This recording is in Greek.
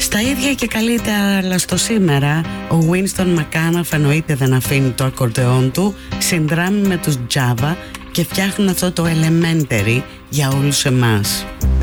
Στα ίδια και καλύτερα, αλλά στο σήμερα, ο Winston McAnuff εννοείται δεν αφήνει το ακορντεόν του, συνδράμει με τους Java και φτιάχνουν αυτό το Elementary για όλους εμάς.